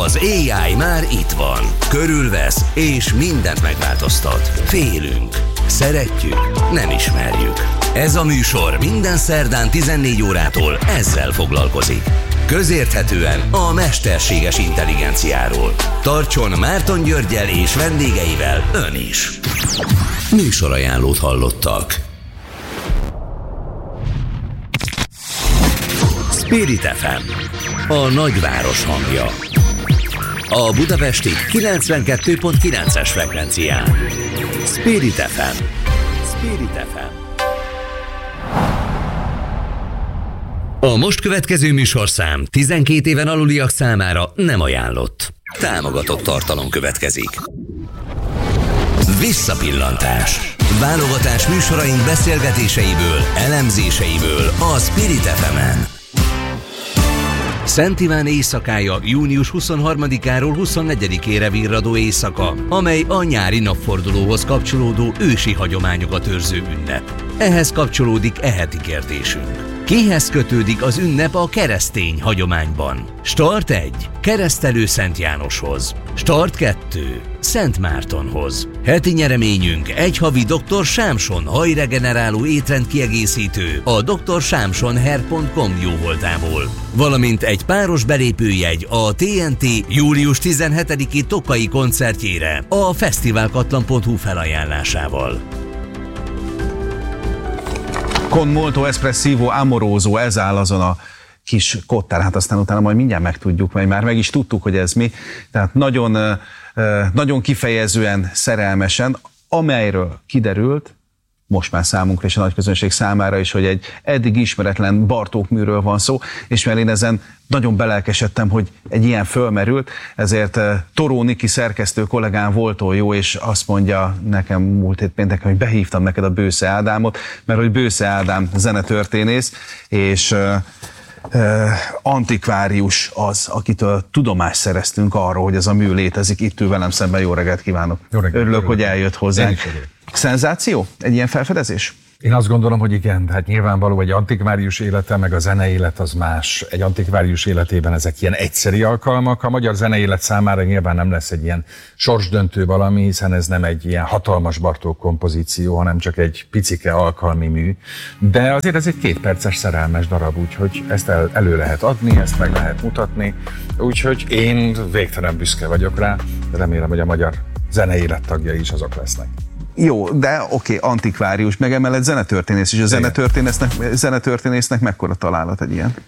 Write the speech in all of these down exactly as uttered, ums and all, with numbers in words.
Az á i már itt van. Körülvesz és mindent megváltoztat. Félünk. Szeretjük. Nem ismerjük. Ez a műsor minden szerdán tizennégy órától ezzel foglalkozik. Közérthetően a mesterséges intelligenciáról. Tartson Márton Györggyel és vendégeivel ön is. Műsorajánlót hallottak. Spirit ef em, a nagyváros hangja. A budapesti kilencvenkettő pont kilences frekvencián. Spirit ef em. Spirit ef em. A most következő műsorszám tizenkét éven aluliak számára nem ajánlott. Támogatott tartalom következik. Visszapillantás. Válogatás műsoraink beszélgetéseiből, elemzéseiből a Spirit ef emen. Szent Iván éjszakája június huszonharmadikáról huszonnegyedikére virradó éjszaka, amely a nyári napfordulóhoz kapcsolódó ősi hagyományokat őrző ünnep. Ehhez kapcsolódik e heti kérdésünk. Kihez kötődik az ünnep a keresztény hagyományban? Start egy. Keresztelő Szent Jánoshoz. Start kettő. Szent Mártonhoz. Heti nyereményünk egy havi doktor Sámson hajregeneráló étrendkiegészítő a doktor sámson hair pont com jóvoltából, valamint egy páros belépőjegy a té en té július tizenhetediki Tokai koncertjére a fesztiválkatlan pont hu felajánlásával. Con molto espressivo amoroso, ez áll azon a kis kottár, hát aztán utána majd mindjárt megtudjuk, mert már meg is tudtuk, hogy ez mi. Tehát nagyon, nagyon kifejezően szerelmesen, amelyről kiderült, most már számunkra és a nagy közönség számára is, hogy egy eddig ismeretlen Bartók műről van szó, és mert én ezen nagyon belelkesedtem, hogy egy ilyen fölmerült, ezért Toró Niki szerkesztő kollégám volt olyan jó, és azt mondja nekem múlt hét pénteken, hogy behívtam neked a Bősze Ádámot, mert hogy Bősze Ádám zenetörténész, és uh, uh, antikvárius az, akitől tudomást szereztünk arról, hogy ez a mű létezik. Itt ül velem szemben, jó reggelt kívánok. Jó reggelt, Örülök, jó hogy eljött hozzánk. Szenzáció? Egy ilyen felfedezés? Én azt gondolom, hogy igen, hát nyilvánvaló, egy antikvárius élete, meg a zeneélet az más. Egy antikvárius életében ezek ilyen egyszeri alkalmak. A magyar zeneélet számára nyilván nem lesz egy ilyen sorsdöntő valami, hiszen ez nem egy ilyen hatalmas Bartók kompozíció, hanem csak egy picike alkalmi mű. De azért ez egy kétperces szerelmes darab, úgyhogy ezt el, elő lehet adni, ezt meg lehet mutatni. Úgyhogy én végtelen büszke vagyok rá, remélem, hogy a magyar zeneélet tagjai is azok lesznek. Jó, de oké, okay, antikvárius, meg emellett zenetörténész, és a zenetörténésznek, zenetörténésznek mekkora találat egy ilyen?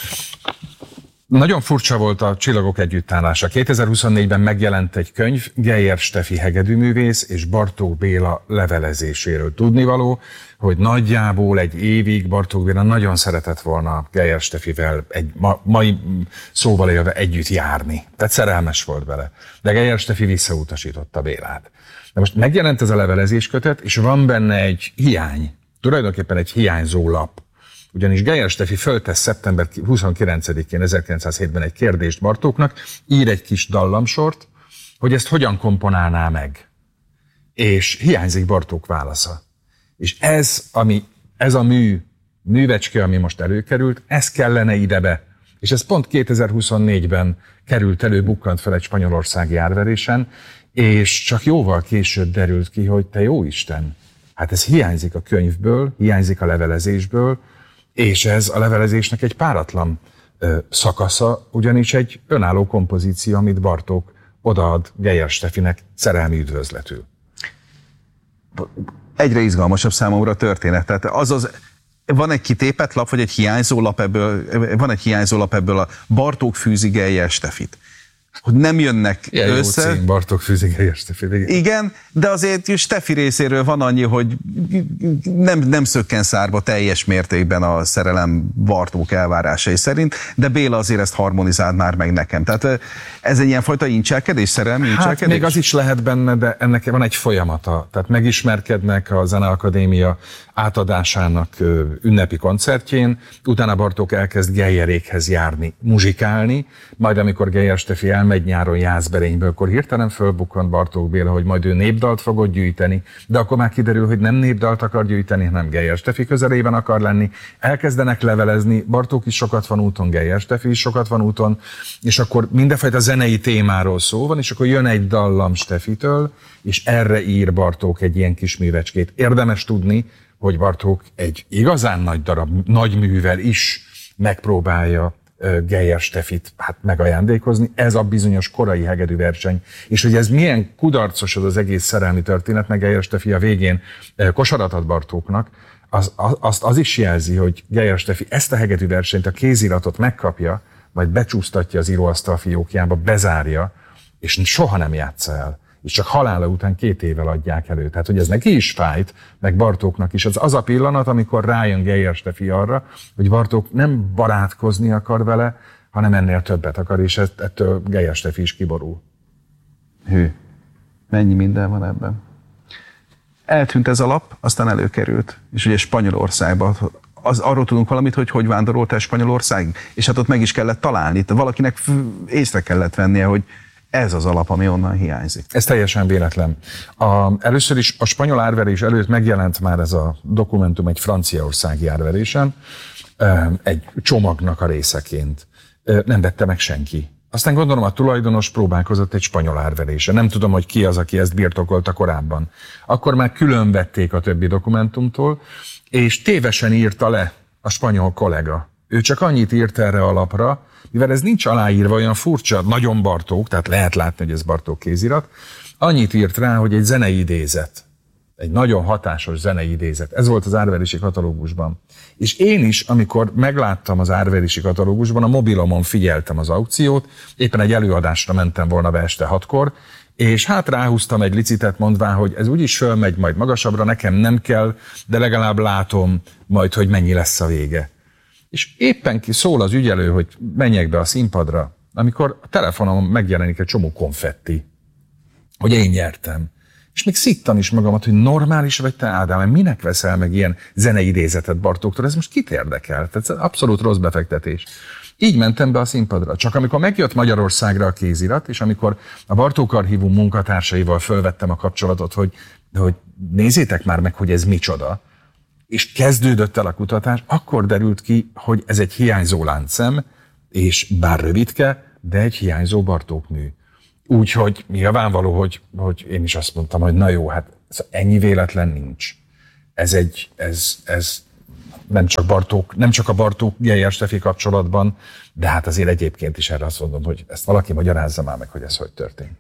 Nagyon furcsa volt a Csillagok együttállása. kétezer-huszonnégyben megjelent egy könyv, Geyer Stefi hegedűművész és Bartók Béla levelezéséről. Tudnivaló, hogy nagyjából egy évig Bartók Béla nagyon szeretett volna Geyer Stefivel egy ma, mai szóval élve együtt járni. Tehát szerelmes volt vele. De Geyer Stefi visszautasította Bélát. De most megjelent ez a levelezés kötet, és van benne egy hiány, tulajdonképpen egy hiányzó lap. Ugyanis Geyer Stefi föltesz szeptember huszonkilencedikén ezerkilencszázhétben egy kérdést Bartóknak, ír egy kis dallamsort, hogy ezt hogyan komponálná meg. És hiányzik Bartók válasza. És ez, ami, ez a mű, művecske, ami most előkerült, ez kellene idebe. És ez pont kétezer-huszonnégyben került elő, bukkant fel egy spanyolországi árverésen, és csak jóval később derült ki, hogy te jó Isten, hát ez hiányzik a könyvből, hiányzik a levelezésből, és ez a levelezésnek egy páratlan ö, szakasza, ugyanis egy önálló kompozíció, amit Bartók odaad Geyer Stefinek szerelmi üdvözletül. Egyre izgalmasabb számomra a történet. Tehát az az, van egy kitépett lap, vagy egy hiányzó lap ebből, van egy hiányzó lap ebből a Bartók fűzi Geyer Stefit. Hogy nem jönnek ilyen össze. Jó cím, Bartók fűzi Geyer Stefi. Igen, de azért Stefi részéről van annyi, hogy nem, nem szökken szárba teljes mértékben a szerelem Bartók elvárásai szerint, de Béla azért ezt harmonizált már meg nekem. Tehát ez egy ilyen fajta incselkedés, szerelmi incselkedés? Hát még az is lehet benne, de ennek van egy folyamata. Tehát megismerkednek a Zeneakadémia átadásának ünnepi koncertjén, utána Bartók elkezd Geyerékhez járni, muzsikálni, majd amikor Geyer Stefi elmegy elmegy nyáron Jászberényből, akkor hirtelen fölbukkant Bartók Béla, hogy majd ő népdalt fogod gyűjteni, de akkor már kiderül, hogy nem népdalt akar gyűjteni, hanem Geyer Stefi közelében akar lenni. Elkezdenek levelezni, Bartók is sokat van úton, Geyer Stefi is sokat van úton, és akkor mindenfajta zenei témáról szó van, és akkor jön egy dallam Stefitől, és erre ír Bartók egy ilyen kis művecskét. Érdemes tudni, hogy Bartók egy igazán nagy darab, nagy művel is megpróbálja Geyer Stefit hát megajándékozni, ez a bizonyos korai hegedűverseny. És hogy ez milyen kudarcos az az egész szerelmi történet, meg Geyer Stefi a végén kosarat ad Bartóknak, az, azt az is jelzi, hogy Geyer Stefi ezt a hegedűversenyt, a kéziratot megkapja, majd becsúsztatja az íróasztal fiókjába, bezárja, és soha nem játsza el. És csak halála után két évvel adják elő. Tehát, hogy ez neki is fájt, meg Bartóknak is. Az az a pillanat, amikor rájön Geyer Stefi arra, hogy Bartók nem barátkozni akar vele, hanem ennél többet akar, és ettől Geyer Stefi is kiborul. Hű, mennyi minden van ebben. Eltűnt ez a lap, aztán előkerült. És ugye Spanyolországban, az, arról tudunk valamit, hogy hogy vándorolt el Spanyolországig, és hát ott meg is kellett találni. Valakinek észre kellett vennie, hogy ez az alap, ami onnan hiányzik. Ez teljesen véletlen. A, először is a spanyol árverés előtt megjelent már ez a dokumentum egy franciaországi árverésen, egy csomagnak a részeként. Nem vette meg senki. Aztán gondolom a tulajdonos próbálkozott egy spanyol árverésen. Nem tudom, hogy ki az, aki ezt birtokolta korábban. Akkor már külön vették a többi dokumentumtól, és tévesen írta le a spanyol kollega. Ő csak annyit írt erre a lapra, mivel ez nincs aláírva, olyan furcsa, nagyon Bartók, tehát lehet látni, hogy ez Bartók kézirat, annyit írt rá, hogy egy zenei idézet. Egy nagyon hatásos zenei idézet. Ez volt az árverési katalógusban. És én is, amikor megláttam az árverési katalógusban, a mobilomon figyeltem az aukciót, éppen egy előadásra mentem volna be este hatkor, és hát ráhúztam egy licitet mondván, hogy ez úgyis fölmegy majd magasabbra, nekem nem kell, de legalább látom majd, hogy mennyi lesz a vége. És éppen ki szól az ügyelő, hogy menjek be a színpadra, amikor a telefonomon megjelenik egy csomó konfetti, hogy én nyertem. És még szittam is magamat, hogy normális vagy te, Ádám, minek veszel meg ilyen zenei idézetet Bartóktól, ez most kit érdekel? Tehát ez abszolút rossz befektetés. Így mentem be a színpadra. Csak amikor megjött Magyarországra a kézirat, és amikor a Bartók Archívum munkatársaival fölvettem a kapcsolatot, hogy, hogy nézzétek már meg, hogy ez micsoda, és kezdődött el a kutatás, akkor derült ki, hogy ez egy hiányzó láncszem, és bár rövidke, de egy hiányzó Bartók mű. Úgyhogy nyilvánvaló, hogy, hogy én is azt mondtam, hogy na jó, hát ennyi véletlen nincs. Ez egy, ez, ez nem csak Bartók, nem csak a Bartók-Geyer Stefi kapcsolatban, de hát azért egyébként is erre azt mondom, hogy ezt valaki magyarázza már meg, hogy ez hogy történt.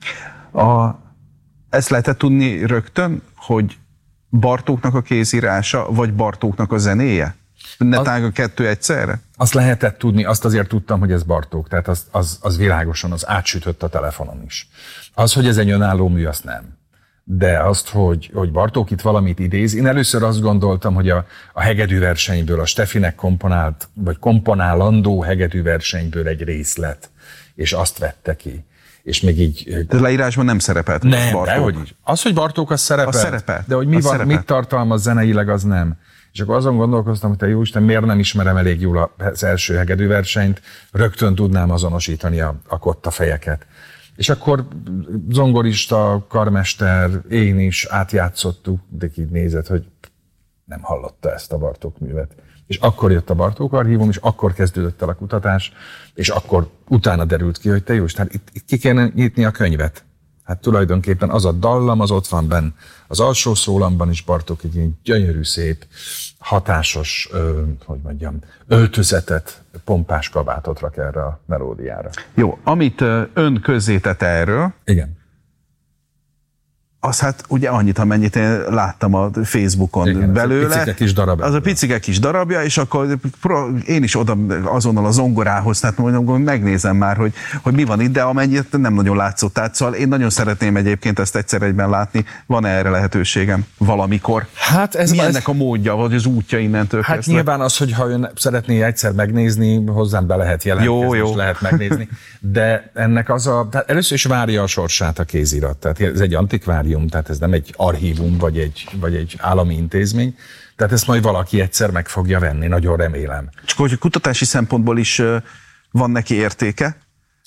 A, ezt lehetett tudni rögtön, hogy Bartóknak a kézírása, vagy Bartóknak a zenéje? Netán a kettő egyszerre? Azt lehetett tudni, azt azért tudtam, hogy ez Bartók, tehát az, az, az világosan, az átsütött a telefonon is. Az, hogy ez egy önálló mű, azt nem. De azt, hogy, hogy Bartók itt valamit idéz, én először azt gondoltam, hogy a, a hegedűversenyből, a Stefinek komponált, vagy komponálandó hegedűversenyből egy részlet, és azt vette ki. És még így... De leírásban nem szerepelt nem, Bartók. Dehogy is. Az, hogy Bartók, az szerepelt, az szerepelt. De hogy mi van, mit tartalmaz zeneileg, az nem. És akkor azon gondolkoztam, hogy te jóisten, miért nem ismerem elég jól az első hegedűversenyt, rögtön tudnám azonosítani a, a kotta fejeket. És akkor zongorista, karmester, én is átjátszottuk, de így nézett, hogy nem hallotta ezt a Bartók művet. És akkor jött a Bartók Archívum, és akkor kezdődött el a kutatás, és akkor utána derült ki, hogy te jóisten, itt, itt ki kéne nyitni a könyvet. Hát tulajdonképpen az a dallam, az ott van benn. Az alsó szólamban is Bartók egy ilyen gyönyörű, szép, hatásos, ö, hogy mondjam, öltözetet, pompás kabátot rak erre a melódiára. Jó, amit ön közzétett erről, igen, az hát ugye annyit, amennyit én láttam a Facebookon igen, belőle. Az a picike kis darab. Az a picike kis darabja, és akkor én is oda azonnal a zongorához, tehát mondom, megnézem már, hogy, hogy mi van itt, de amennyit nem nagyon látszott át. Szóval én nagyon szeretném egyébként ezt egyszer egyben látni. Van-e erre lehetőségem valamikor? Hát ez mi ez... ennek a módja, vagy az útja innentől Hát kezdve? nyilván az, hogy ha ön szeretné egyszer megnézni, hozzám be lehet jelentkezni, jó, jó. lehet megnézni. De ennek az a... Tehát először is várja a sorsát a kézirat. Tehát ez egy antikvárium, tehát ez nem egy archívum, vagy egy, vagy egy állami intézmény. Tehát ezt majd valaki egyszer meg fogja venni, nagyon remélem. Csak hogy kutatási szempontból is van neki értéke?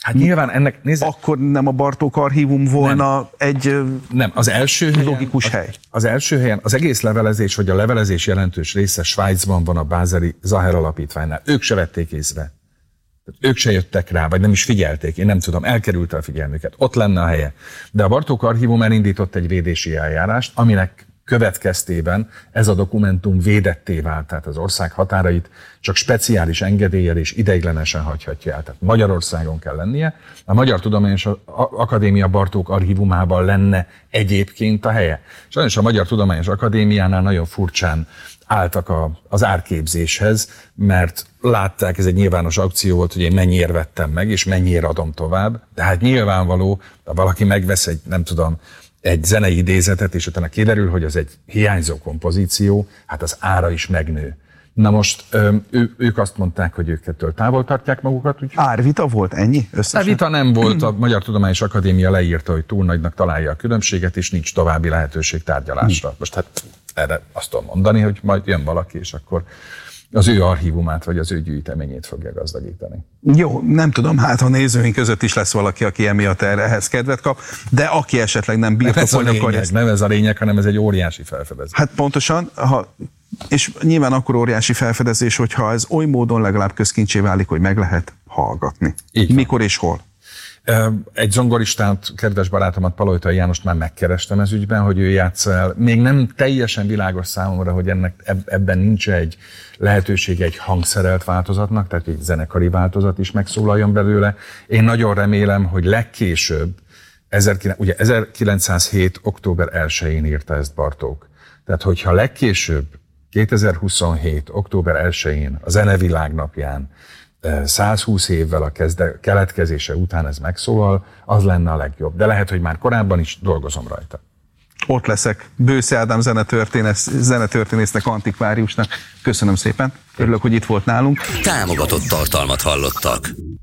Hát nyilván ennek... Nézze, akkor nem a Bartók Archívum volna nem. egy nem, az első helyen, logikus az, hely. Az első helyen az egész levelezés, vagy a levelezés jelentős része Svájcban van a Bázeli Zaher Alapítványnál. Ők se vették észre. Ők se jöttek rá, vagy nem is figyelték, én nem tudom, elkerült a figyelmüket. Ott lenne a helye. De a Bartók Archívum elindított egy védési eljárást, aminek következtében ez a dokumentum védetté vált, tehát az ország határait csak speciális engedéllyel és ideiglenesen hagyhatja el. Tehát Magyarországon kell lennie. A Magyar Tudományos Akadémia Bartók Archívumában lenne egyébként a helye. Sajnos a Magyar Tudományos Akadémiánál nagyon furcsán álltak a, az árképzéshez, mert látták, ez egy nyilvános aukció volt, hogy én mennyiért vettem meg, és mennyiért adom tovább. De hát nyilvánvaló, ha valaki megvesz egy, nem tudom, egy zenei idézetet, és utána kiderül, hogy az egy hiányzó kompozíció, hát az ára is megnő. Na most ő, ők azt mondták, hogy ők ettől távol tartják magukat. Úgy... Árvita volt ennyi összesen? Árvita nem volt, a Magyar Tudományos Akadémia leírta, hogy túl nagynak találja a különbséget, és nincs további lehetőség tárgyalásra. Most hát erre azt tudom mondani, hogy majd jön valaki, és akkor az ő archívumát, vagy az ő gyűjteményét fogja gazdagítani. Jó, nem tudom, hát a nézőink között is lesz valaki, aki emiatt ehhez kedvet kap, de aki esetleg nem birtokolni akarja ezt. Nem ez a lényeg, hanem ez egy óriási felfedezés. Hát pontosan, ha, és nyilván akkor óriási felfedezés, hogyha ez oly módon legalább közkincsé válik, hogy meg lehet hallgatni. Mikor és hol? Egy zongoristát, kedves barátomat, Palojtai Jánost már megkerestem ez ügyben, hogy ő játsza el. Még nem teljesen világos számomra, hogy ennek, ebben nincs egy lehetőség egy hangszerelt változatnak, tehát egy zenekari változat is megszólaljon belőle. Én nagyon remélem, hogy legkésőbb, ugye ezerkilencszázhét. október elsején írta ezt Bartók. Tehát hogyha legkésőbb kétezer-huszonhét. október elsején a Zenevilág napján százhúsz évvel a kezde, keletkezése után ez megszólal, az lenne a legjobb. De lehet, hogy már korábban is dolgozom rajta. Ott leszek. Bősze Ádám zenetörténész, zenetörténésznek, antikváriusnak. Köszönöm szépen. Örülök, hogy itt volt nálunk. Támogatott tartalmat hallottak.